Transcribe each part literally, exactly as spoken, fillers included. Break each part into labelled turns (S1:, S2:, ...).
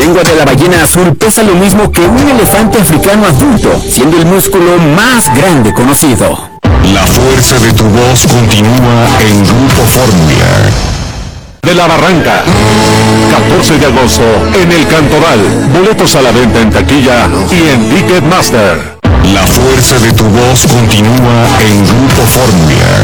S1: lengua de la ballena azul pesa lo mismo que un elefante africano adulto, siendo el músculo más grande conocido.
S2: La fuerza de tu voz continúa en Grupo Fórmula.
S3: De la Barranca, catorce de agosto, en el Cantoral. Boletos a la venta en taquilla y en Ticketmaster.
S2: La fuerza de tu voz continúa en Grupo Fórmula.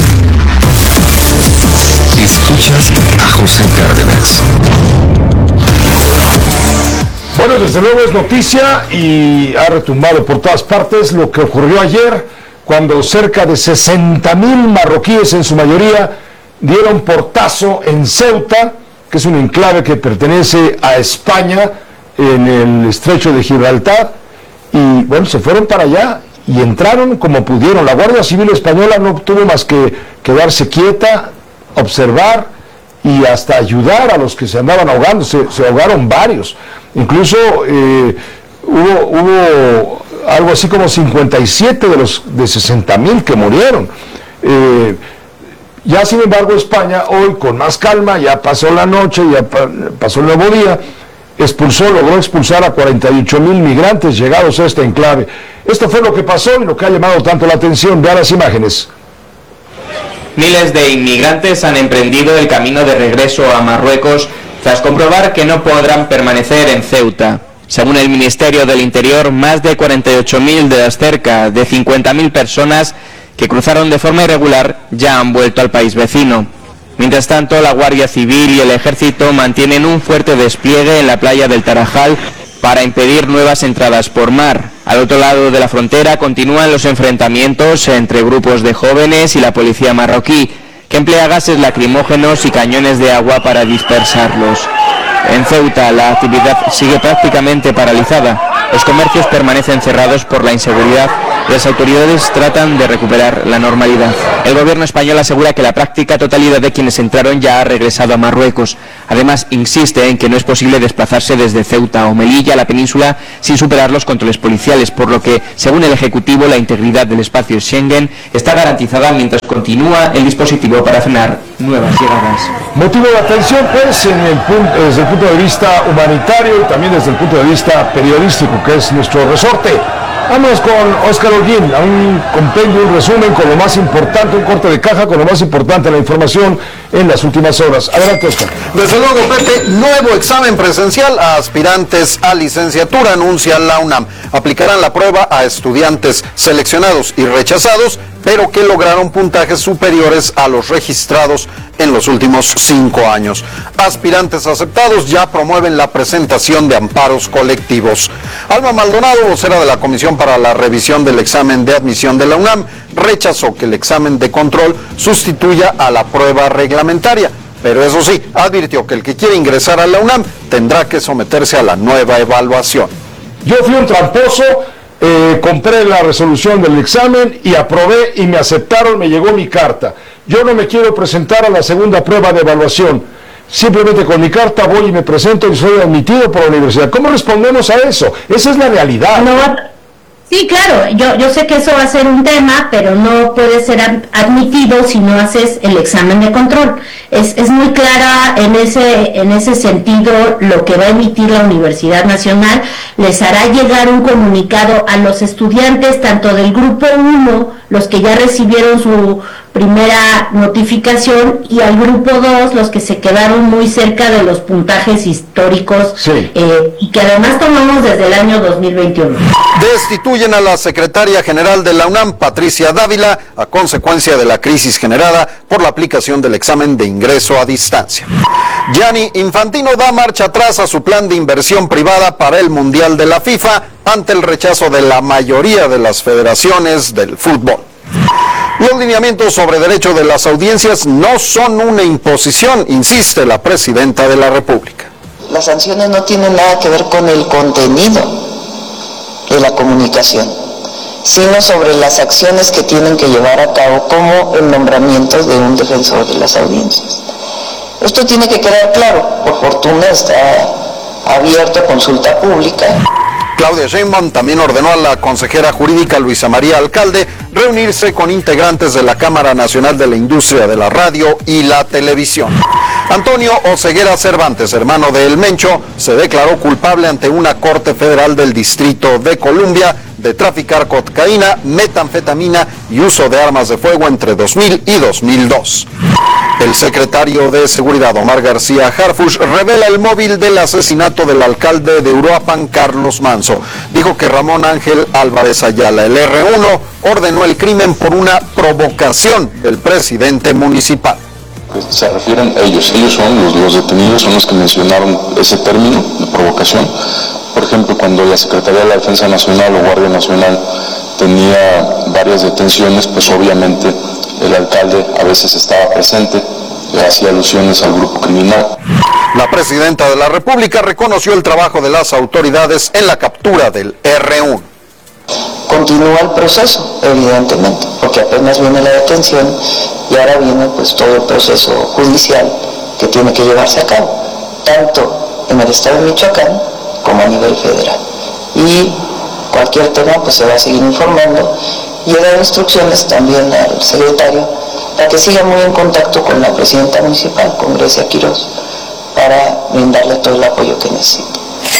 S2: Escuchas a José Cárdenas.
S4: Bueno, desde luego es noticia y ha retumbado por todas partes lo que ocurrió ayer, cuando cerca de sesenta mil marroquíes, en su mayoría, dieron portazo en Ceuta, que es un enclave que pertenece a España, en el estrecho de Gibraltar, y bueno, se fueron para allá y entraron como pudieron. La Guardia Civil Española no tuvo más que quedarse quieta, observar y hasta ayudar a los que se andaban ahogando. Se, se ahogaron varios, incluso eh, hubo, hubo algo así como cincuenta y siete de los de sesenta mil que murieron. Eh, ya sin embargo España hoy, con más calma, ya pasó la noche, ya pa, pasó el nuevo día, expulsó, logró expulsar a cuarenta y ocho mil migrantes llegados a este enclave. Esto fue lo que pasó y lo que ha llamado tanto la atención. Vean las imágenes.
S5: Miles de inmigrantes han emprendido el camino de regreso a Marruecos tras comprobar que no podrán permanecer en Ceuta. Según el Ministerio del Interior, más de cuarenta y ocho mil de las cerca de cincuenta mil personas que cruzaron de forma irregular ya han vuelto al país vecino. Mientras tanto, la Guardia Civil y el Ejército mantienen un fuerte despliegue en la playa del Tarajal para impedir nuevas entradas por mar. Al otro lado de la frontera continúan los enfrentamientos entre grupos de jóvenes y la policía marroquí, que emplea gases lacrimógenos y cañones de agua para dispersarlos. En Ceuta la actividad sigue prácticamente paralizada. Los comercios permanecen cerrados por la inseguridad y las autoridades tratan de recuperar la normalidad. El gobierno español asegura que la práctica totalidad de quienes entraron ya ha regresado a Marruecos. Además, insiste en que no es posible desplazarse desde Ceuta o Melilla a la península sin superar los controles policiales, por lo que, según el Ejecutivo, la integridad del espacio Schengen está garantizada mientras continúa el dispositivo para frenar nuevas llegadas.
S4: Motivo de atención, pues, en el punto, desde el punto de vista humanitario y también desde el punto de vista periodístico, que es nuestro resorte. Vamos con Óscar Holguín, a un compendio, un resumen con lo más importante, un corte de caja con lo más importante de la información en las últimas horas. Adelante, Óscar.
S6: Desde luego, Pepe, nuevo examen presencial a aspirantes a licenciatura, anuncia la UNAM. Aplicarán la prueba a estudiantes seleccionados y rechazados, pero que lograron puntajes superiores a los registrados en los últimos cinco años. Aspirantes aceptados ya promueven la presentación de amparos colectivos. Alma Maldonado, vocera de la Comisión para la Revisión del Examen de Admisión de la UNAM, rechazó que el examen de control sustituya a la prueba reglamentaria, pero eso sí, advirtió que el que quiere ingresar a la UNAM tendrá que someterse a la nueva evaluación.
S4: Yo fui un tramposo, eh, compré la resolución del examen y aprobé y me aceptaron, me llegó mi carta. Yo no me quiero presentar a la segunda prueba de evaluación. Simplemente con mi carta voy y me presento y soy admitido por la universidad. ¿Cómo respondemos a eso? Esa es la realidad.
S7: No. Sí, claro, yo, yo sé que eso va a ser un tema, pero no puede ser admitido si no haces el examen de control. Es, es muy clara en ese, en ese sentido lo que va a emitir la Universidad Nacional. Les hará llegar un comunicado a los estudiantes, tanto del grupo uno, los que ya recibieron su primera notificación, y al grupo dos, los que se quedaron muy cerca de los puntajes históricos, sí. eh, y que además tomamos desde el año dos mil veintiuno.
S6: Destituyen a la secretaria general de la UNAM, Patricia Dávila, a consecuencia de la crisis generada por la aplicación del examen de ingreso a distancia. Gianni Infantino da marcha atrás a su plan de inversión privada para el Mundial de la FIFA ante el rechazo de la mayoría de las federaciones del fútbol. Los lineamientos sobre derecho de las audiencias no son una imposición, insiste la presidenta de la República.
S8: Las sanciones no tienen nada que ver con el contenido de la comunicación, sino sobre las acciones que tienen que llevar a cabo, como el nombramiento de un defensor de las audiencias. Esto tiene que quedar claro. Por fortuna está abierto a consulta pública.
S6: Claudia Sheinbaum también ordenó a la consejera jurídica Luisa María Alcalde reunirse con integrantes de la Cámara Nacional de la Industria de la Radio y la Televisión. Antonio Oseguera Cervantes, hermano de El Mencho, se declaró culpable ante una corte federal del Distrito de Columbia de traficar cocaína, metanfetamina y uso de armas de fuego entre dos mil y dos mil dos. El secretario de Seguridad, Omar García Harfuch, revela el móvil del asesinato del alcalde de Uruapan, Carlos Manzo. Dijo que Ramón Ángel Álvarez Ayala, el erre uno, ordenó el crimen por una provocación del presidente municipal.
S9: Se refieren a ellos, ellos son los, los detenidos, son los que mencionaron ese término de provocación. Por ejemplo, cuando la Secretaría de la Defensa Nacional o Guardia Nacional tenía varias detenciones, pues obviamente el alcalde a veces estaba presente, hacía alusiones al grupo criminal.
S6: La presidenta de la República reconoció el trabajo de las autoridades en la captura del erre uno.
S8: Continúa el proceso, evidentemente, porque apenas viene la detención y ahora viene pues todo el proceso judicial que tiene que llevarse a cabo, tanto en el estado de Michoacán como a nivel federal. Y cualquier tema pues se va a seguir informando y he dado instrucciones también al secretario para que siga muy en contacto con la presidenta municipal, con Grecia Quiroz, para brindarle todo el apoyo que necesita.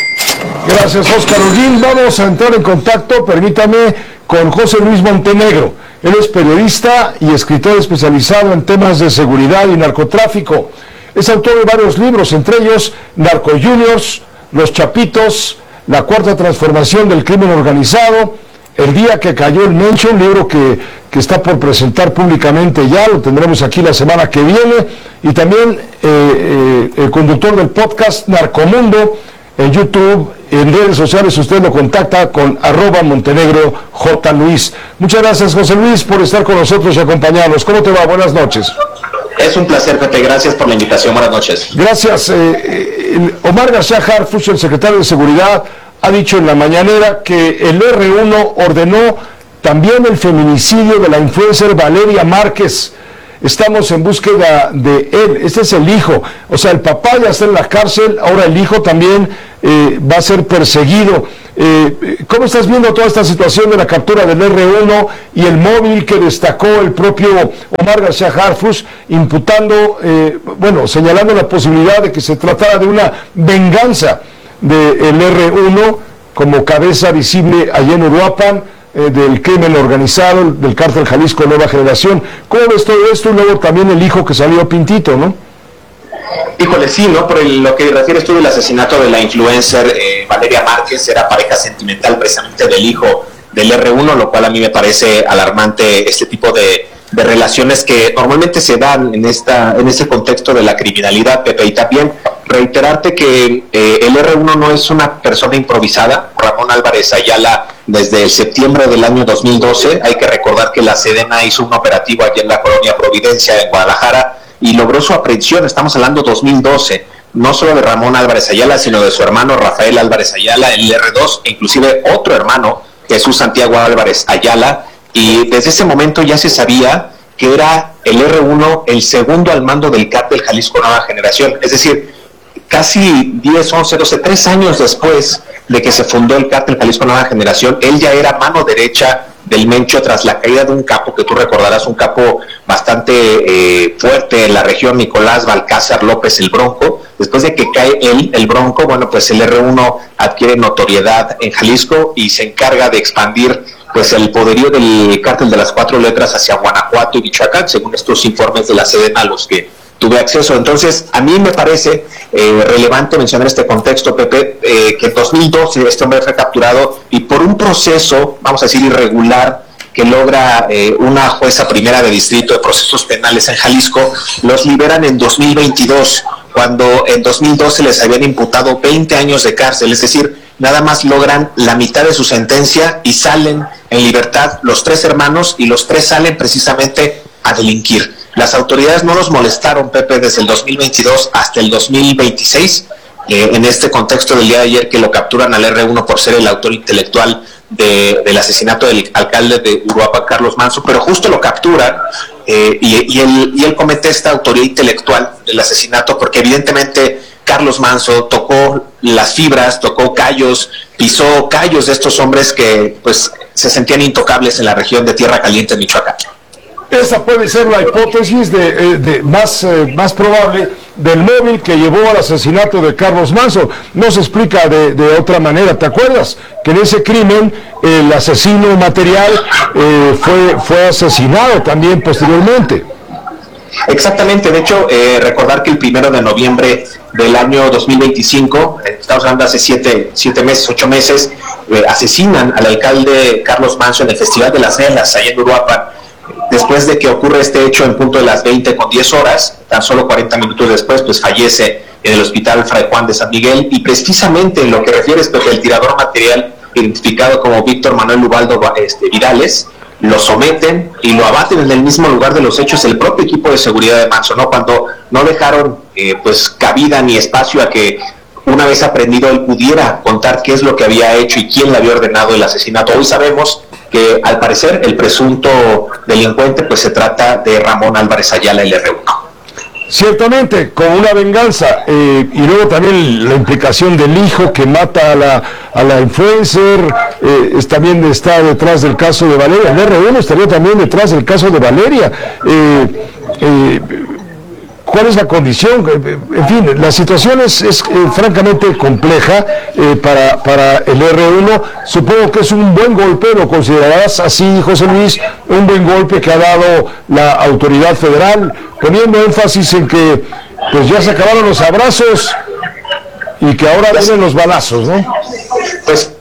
S4: Gracias, Óscar Holguín. Vamos a entrar en contacto, permítame, con José Luis Montenegro. Él es periodista y escritor especializado en temas de seguridad y narcotráfico. Es autor de varios libros, entre ellos Narco Juniors, Los Chapitos, La Cuarta Transformación del Crimen Organizado, El Día que Cayó el Mencho, un libro que, que está por presentar públicamente ya, lo tendremos aquí la semana que viene, y también eh, eh, el conductor del podcast Narcomundo, en YouTube, en redes sociales, usted lo contacta con arroba Montenegro J. Luis. Muchas gracias, José Luis, por estar con nosotros y acompañarnos. ¿Cómo te va? Buenas noches.
S10: Es un placer, Pepe. Gracias por la invitación. Buenas noches.
S4: Gracias. Eh, eh, Omar García Harfuch, el secretario de Seguridad, ha dicho en la mañanera que el erre uno ordenó también el feminicidio de la influencer Valeria Márquez. Estamos en búsqueda de él. Este es el hijo. O sea, el papá ya está en la cárcel, ahora el hijo también eh, va a ser perseguido. Eh, ¿Cómo estás viendo toda esta situación de la captura del erre uno y el móvil que destacó el propio Omar García Harfuch, imputando, eh, bueno, señalando la posibilidad de que se tratara de una venganza del erre uno como cabeza visible allá en Uruapan, eh, del crimen organizado, del cártel Jalisco Nueva Generación? ¿Cómo ves todo esto? Y luego también el hijo que salió pintito, ¿no?
S10: Híjole, sí, ¿no? Por el, lo que refieres tú del asesinato de la influencer eh, Valeria Márquez, era pareja sentimental precisamente del hijo del erre uno, lo cual a mí me parece alarmante, este tipo de, de relaciones que normalmente se dan en esta en ese contexto de la criminalidad, Pepe. Y también reiterarte que eh, el erre uno no es una persona improvisada. Ramón Álvarez Ayala, desde el septiembre del año dos mil doce, hay que recordar que la Sedena hizo un operativo allí en la colonia Providencia, en Guadalajara, y logró su aprehensión. Estamos hablando dos mil doce, no solo de Ramón Álvarez Ayala, sino de su hermano Rafael Álvarez Ayala, el erre dos, e inclusive otro hermano, Jesús Santiago Álvarez Ayala, y desde ese momento ya se sabía que era el erre uno el segundo al mando del cártel Jalisco Nueva Generación. Es decir, casi diez, once, doce, tres años después de que se fundó el cártel Jalisco Nueva Generación, él ya era mano derecha del Mencho tras la caída de un capo que tú recordarás, un capo bastante eh, fuerte en la región, Nicolás Balcázar López el Bronco. Después de que cae él, el Bronco, bueno, pues el erre uno adquiere notoriedad en Jalisco y se encarga de expandir pues el poderío del cártel de las cuatro letras hacia Guanajuato y Michoacán, según estos informes de la Sedena a los que tuve acceso. Entonces, a mí me parece eh, relevante mencionar este contexto, Pepe, eh, que en dos mil doce este hombre fue capturado y por un proceso, vamos a decir, irregular, que logra eh, una jueza primera de distrito de procesos penales en Jalisco, los liberan en dos mil veintidós, cuando en dos mil doce les habían imputado veinte años de cárcel, es decir, nada más logran la mitad de su sentencia y salen en libertad los tres hermanos, y los tres salen precisamente a delinquir. Las autoridades no los molestaron, Pepe, desde el dos mil veintidós hasta el dos mil veintiséis, eh, en este contexto del día de ayer que lo capturan al erre uno por ser el autor intelectual de, del asesinato del alcalde de Uruapan, Carlos Manzo, pero justo lo capturan eh, y, y, él, y él comete esta autoría intelectual del asesinato porque evidentemente Carlos Manzo tocó las fibras, tocó callos, pisó callos de estos hombres que pues se sentían intocables en la región de Tierra Caliente, en Michoacán.
S4: Esa puede ser la hipótesis de, de más, eh, más probable del móvil que llevó al asesinato de Carlos Manso. No se explica de, de otra manera. ¿Te acuerdas que en ese crimen el asesino material eh, fue, fue asesinado también posteriormente?
S10: Exactamente, de hecho, eh, recordar que el primero de noviembre del año dos mil veinticinco, eh, estamos hablando hace siete, siete meses, ocho meses, eh, asesinan al alcalde Carlos Manso en el Festival de las Velas, allá en Uruapan. Después de que ocurre este hecho en punto de las veinte con diez horas, tan solo cuarenta minutos después, pues fallece en el hospital Fray Juan de San Miguel, y precisamente en lo que refieres, Pepe, el tirador material, identificado como Víctor Manuel Ubaldo este, Virales, lo someten y lo abaten en el mismo lugar de los hechos el propio equipo de seguridad de Manso, ¿no? Cuando no dejaron eh, pues cabida ni espacio a que una vez aprendido él pudiera contar qué es lo que había hecho y quién le había ordenado el asesinato. Hoy sabemos que al parecer el presunto delincuente pues se trata de Ramón Álvarez Ayala, el erre uno.
S4: Ciertamente, con una venganza, eh, y luego también la implicación del hijo que mata a la, a la influencer, eh, es, también está detrás del caso de Valeria. El erre uno estaría también detrás del caso de Valeria. Eh, eh, ¿Cuál es la condición? En fin, la situación es, es eh, francamente compleja eh, para, para el erre uno. Supongo que es un buen golpe, ¿lo considerarás así, José Luis? Un buen golpe que ha dado la autoridad federal, poniendo énfasis en que pues ya se acabaron los abrazos y que ahora vienen los balazos, ¿no?
S10: Pues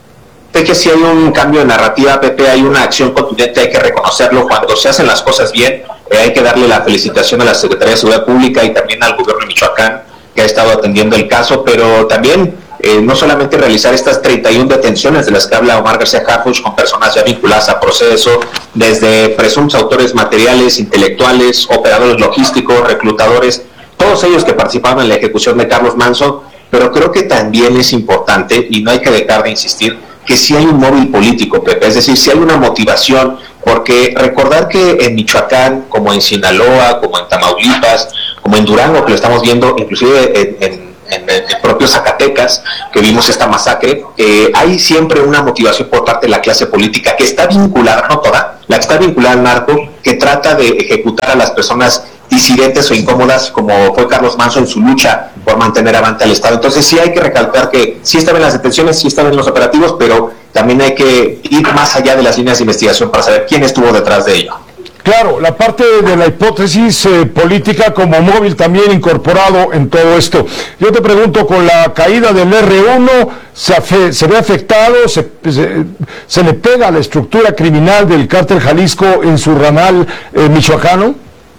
S10: de que si hay un cambio de narrativa, Pepe, hay una acción contundente, hay que reconocerlo. Cuando se hacen las cosas bien, eh, hay que darle la felicitación a la Secretaría de Seguridad Pública y también al gobierno de Michoacán, que ha estado atendiendo el caso, pero también eh, no solamente realizar estas treinta y una detenciones de las que habla Omar García Harfuch con personas ya vinculadas a proceso, desde presuntos autores materiales, intelectuales, operadores logísticos, reclutadores, todos ellos que participaron en la ejecución de Carlos Manso. Pero creo que también es importante, y no hay que dejar de insistir, que sí hay un móvil político, Pepe, es decir, sí hay una motivación, porque recordar que en Michoacán, como en Sinaloa, como en Tamaulipas, como en Durango, que lo estamos viendo inclusive en, en, en, en propio Zacatecas, que vimos esta masacre, eh, hay siempre una motivación por parte de la clase política que está vinculada, no toda, la que está vinculada al narco, que trata de ejecutar a las personas disidentes o incómodas, como fue Carlos Manso en su lucha por mantener avante al Estado. Entonces sí hay que recalcar que sí están en las detenciones, sí están en los operativos, pero también hay que ir más allá de las líneas de investigación para saber quién estuvo detrás de ello.
S4: Claro, la parte de la hipótesis eh, política como móvil también incorporado en todo esto. Yo te pregunto, con la caída del erre uno, ¿se, afe, se ve afectado, se, se, se le pega a la estructura criminal del Cártel Jalisco en su ramal eh, michoacano?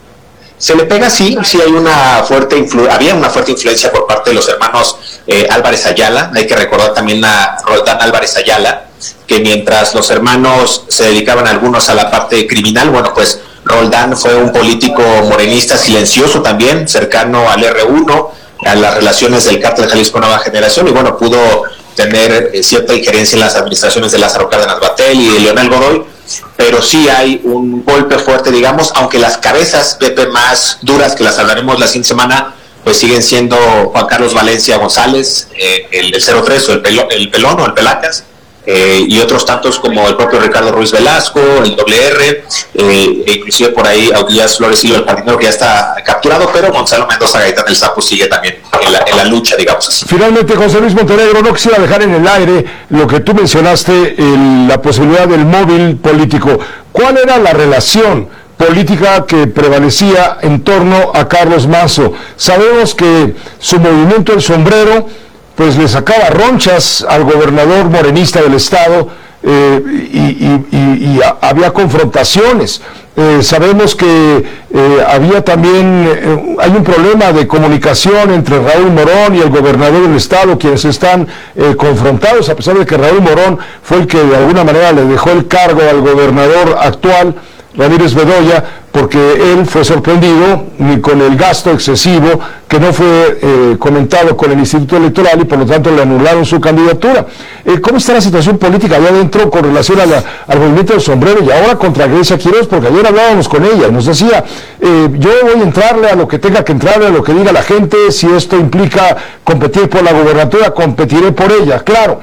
S10: Se le pega, sí, sí hay una fuerte influ- había una fuerte influencia por parte de los hermanos eh, Álvarez Ayala. Hay que recordar también a Roldán Álvarez Ayala, que mientras los hermanos se dedicaban algunos a la parte criminal, bueno, pues Roldán fue un político morenista silencioso también, cercano al erre uno, a las relaciones del Cártel Jalisco Nueva Generación, y bueno, pudo tener eh, cierta injerencia en las administraciones de Lázaro Cárdenas Batel y de Leonel Godoy. Pero sí hay un golpe fuerte, digamos, aunque las cabezas, Pepe, más duras, que las hablaremos la siguiente semana, pues siguen siendo Juan Carlos Valencia González, eh, el, el cero tres o el, pelo, el Pelón o el Pelacas, eh, y otros tantos como el propio Ricardo Ruiz Velasco, el doble erre, eh, e inclusive por ahí Audías Flores y el Jardinero, que ya está capturado, pero Gonzalo Mendoza Gaitán el Sapo sigue también en la, en la lucha, digamos así.
S4: Finalmente, José Luis Montenegro, no quisiera dejar en el aire lo que tú mencionaste, el, la posibilidad del móvil político. ¿Cuál era la relación política que prevalecía en torno a Carlos Manso? Sabemos que su movimiento El Sombrero pues le sacaba ronchas al gobernador morenista del estado, eh, y, y, y, y a, había confrontaciones. Eh, sabemos que eh, había también, eh, hay un problema de comunicación entre Raúl Morón y el gobernador del estado, quienes están eh, confrontados, a pesar de que Raúl Morón fue el que de alguna manera le dejó el cargo al gobernador actual, Ramírez Bedoya, porque él fue sorprendido con el gasto excesivo que no fue eh, comentado con el Instituto Electoral y por lo tanto le anularon su candidatura. Eh, ¿Cómo está la situación política allá adentro con relación a la, al movimiento del sombrero y ahora contra Grecia Quiroz? Porque ayer hablábamos con ella y nos decía, eh, yo voy a entrarle a lo que tenga que entrarle, a lo que diga la gente, si esto implica competir por la gobernatura, competiré por ella, claro.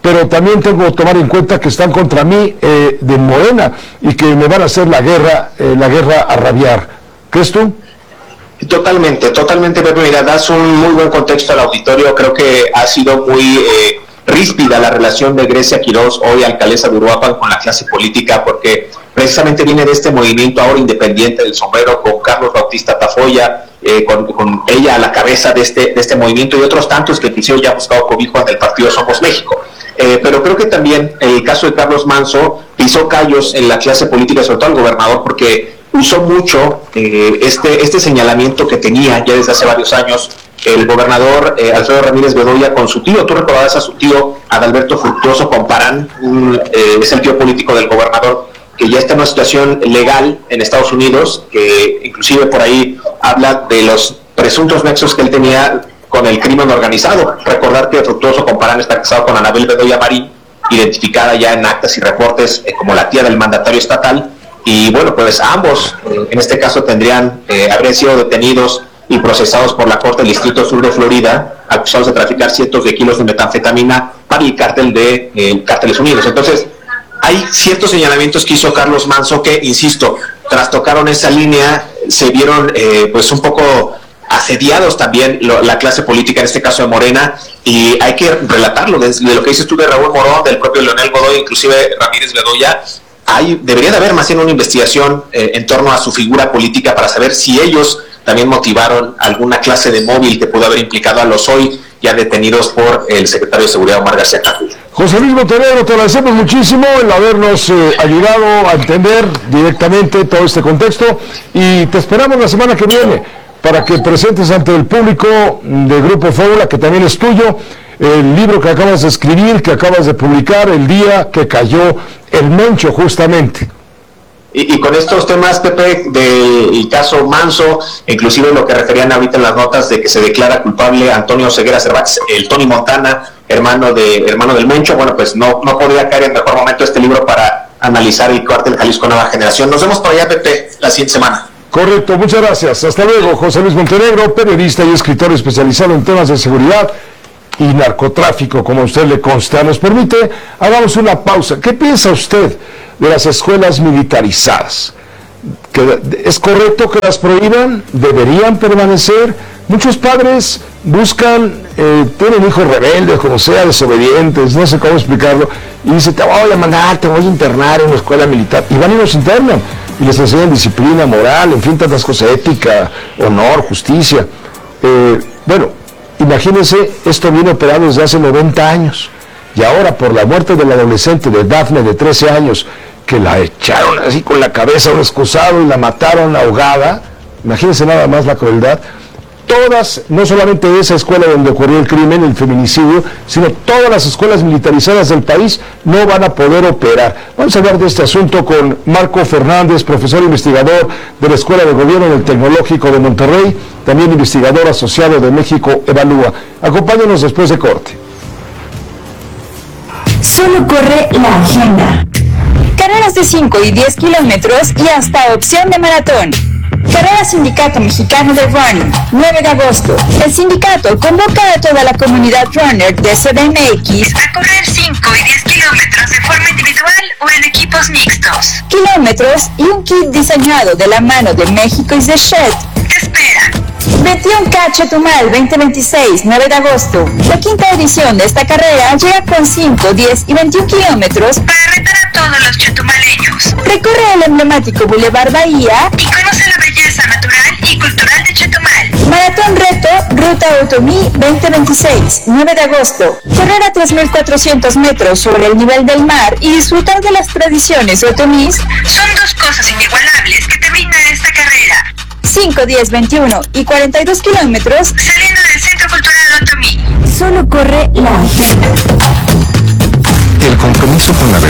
S4: pero también tengo que tomar en cuenta que están contra mí eh, de Morena y que me van a hacer la guerra, eh, la guerra a rabiar. ¿Crees tú?
S10: Totalmente, totalmente, Pepe. Mira, das un muy buen contexto al auditorio. Creo que ha sido muy eh, ríspida la relación de Grecia Quirós, hoy alcaldesa de Uruapan, con la clase política, porque precisamente viene de este movimiento ahora independiente del sombrero, con Carlos Bautista Tafoya, eh, con, con ella a la cabeza de este, de este movimiento, y otros tantos que quisieron ya buscado cobijo ante el partido Somos México. Eh, pero creo que también el caso de Carlos Manzo pisó callos en la clase política, sobre todo el gobernador, porque usó mucho eh, este, este señalamiento que tenía ya desde hace varios años el gobernador eh, Alfredo Ramírez Bedoya con su tío. Tú recordabas a su tío Adalberto Fructuoso Comparán, un, eh, es el tío político del gobernador, que ya está en una situación legal en Estados Unidos, que inclusive por ahí habla de los presuntos nexos que él tenía con el crimen organizado. Recordar que Fructuoso Comparán está casado con Anabel Bedoya Marín, identificada ya en actas y reportes eh, como la tía del mandatario estatal, y bueno, pues ambos eh, en este caso tendrían, eh, habrían sido detenidos y procesados por la Corte del Distrito Sur de Florida, acusados de traficar cientos de kilos de metanfetamina para el cártel de eh, Cárteles Unidos. Entonces, hay ciertos señalamientos que hizo Carlos Manzo que, insisto, trastocaron esa línea, se vieron eh, pues un poco asediados también lo, la clase política, en este caso de Morena, y hay que relatarlo, desde lo que dices tú de Raúl Morón, del propio Leonel Godoy, inclusive Ramírez Bedoya. Hay, debería de haber más bien una investigación eh, en torno a su figura política para saber si ellos también motivaron alguna clase de móvil que pudo haber implicado a los hoy ya detenidos por el secretario de Seguridad Omar García Capulla.
S4: José Luis Montenegro, te agradecemos muchísimo el habernos eh, ayudado a entender directamente todo este contexto, y te esperamos la semana que viene para que presentes ante el público de Grupo Fórmula, que también es tuyo, el libro que acabas de escribir, que acabas de publicar el día que cayó el Mencho, justamente.
S10: Y, y con estos temas, Pepe, del caso Manzo, inclusive lo que referían ahorita en las notas de que se declara culpable Antonio Ceguera Cervantes, el Tony Montana, hermano de hermano del Mencho, bueno, pues no, no podría caer en mejor momento este libro para analizar el cártel Jalisco Nueva Generación. Nos vemos por allá, Pepe, la siguiente semana.
S4: Correcto, muchas gracias. Hasta luego. José Luis Montenegro, periodista y escritor especializado en temas de seguridad y narcotráfico, como a usted le consta. Nos permite, hagamos una pausa. ¿Qué piensa usted de las escuelas militarizadas? ¿Que ¿Es correcto que las prohíban? ¿Deberían permanecer? Muchos padres buscan, eh, tienen hijos rebeldes, como sea, desobedientes, no sé cómo explicarlo, y dicen, te voy a mandar, te voy a internar en una escuela militar, y van y los internan, y les enseñan disciplina, moral, en fin, tantas cosas, ética, honor, justicia. Eh, bueno, imagínense, esto viene operado desde hace noventa años, y ahora por la muerte del adolescente de Dafne de trece años, que la echaron así con la cabeza a un excusado y la mataron ahogada, imagínense nada más la crueldad. Todas, no solamente esa escuela donde ocurrió el crimen, el feminicidio, sino todas las escuelas militarizadas del país no van a poder operar. Vamos a hablar de este asunto con Marco Fernández, profesor investigador de la Escuela de Gobierno del Tecnológico de Monterrey, también investigador asociado de México Evalúa. Acompáñenos después de corte.
S11: Solo corre la agenda. Carreras de cinco y diez kilómetros y hasta opción de maratón. Carrera Sindicato Mexicano de Running, nueve de agosto. El sindicato convoca a toda la comunidad runner de C D M X a correr cinco y diez kilómetros de forma individual o en equipos mixtos. Kilómetros y un kit diseñado de la mano de México is the Shed te espera. veintiuno K Chetumal veinte veintiséis, nueve de agosto. La quinta edición de esta carrera llega con cinco, diez y veintiuno kilómetros para retar a todos los chetumaleños. Recorre el emblemático Boulevard Bahía y conoce la belleza natural y cultural de Chetumal. Maratón Reto, Ruta Otomí veinte veintiséis, nueve de agosto. Correr a tres mil cuatrocientos metros sobre el nivel del mar y disfrutar de las tradiciones otomís son dos cosas inigualables que te brinda esta carrera. cinco, diez, veintiuno y cuarenta y dos kilómetros saliendo del Centro Cultural Otomí. Solo corre la agenda.
S2: El compromiso con la verdad